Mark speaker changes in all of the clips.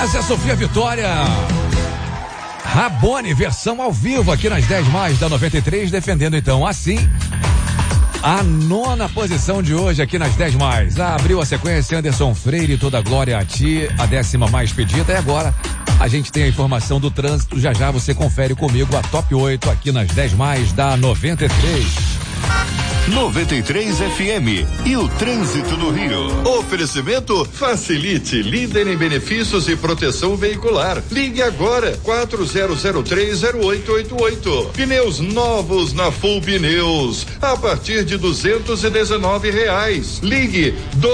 Speaker 1: Essa é a Sofia Vitória. Rabone, versão ao vivo aqui nas 10 mais da 93, defendendo então assim a 9ª posição de hoje aqui nas 10 mais. Abriu a sequência Anderson Freire, Toda Glória a Ti, a 10ª mais pedida. E agora a gente tem a informação do trânsito. Já já você confere comigo a top 8 aqui nas 10 mais da 93.
Speaker 2: 93 FM e o trânsito no Rio.
Speaker 3: Oferecimento Facilite, líder em benefícios e proteção veicular. Ligue agora 40030888. Pneus novos na Full Pneus a partir de R$219. Ligue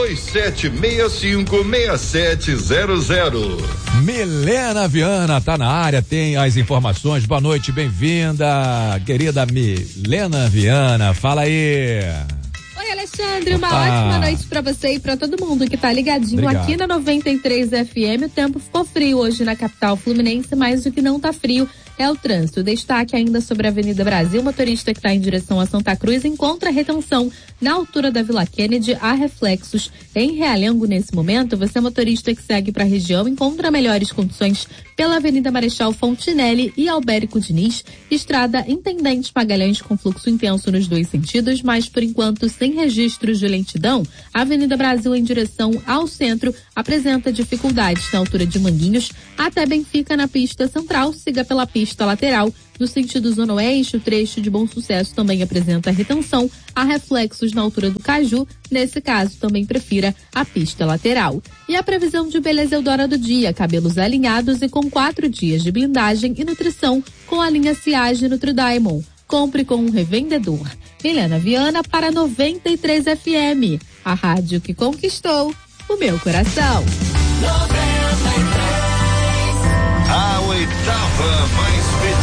Speaker 3: 27656700.
Speaker 1: Milena Viana tá na área, tem as informações. Boa noite, bem-vinda, querida Milena Viana. Fala aí.
Speaker 4: Oi, Alexandre, uma ótima noite pra você e pra todo mundo que tá ligadinho. Obrigado. Aqui na 93 FM. O tempo ficou frio hoje na capital fluminense, mas o que não tá frio é o trânsito. Destaque ainda sobre a Avenida Brasil. O motorista que está em direção a Santa Cruz encontra retenção na altura da Vila Kennedy, há reflexos em Realengo nesse momento. Você, motorista que segue para a região, encontra melhores condições pela Avenida Marechal Fontinelli e Albérico Diniz, estrada Intendente Magalhães com fluxo intenso nos dois sentidos, mas por enquanto sem registros de lentidão. A Avenida Brasil em direção ao centro apresenta dificuldades na altura de Manguinhos até Benfica na pista central. Siga pela pista lateral. No sentido Zona Oeste, o trecho de Bom Sucesso também apresenta retenção. Há reflexos na altura do Caju. Nesse caso, também prefira a pista lateral. E a previsão de beleza Eudora do dia: cabelos alinhados e com 4 dias de blindagem e nutrição com a linha Ciage Nutri Diamond. Compre com um revendedor. Milena Viana para 93 FM, a rádio que conquistou o meu coração.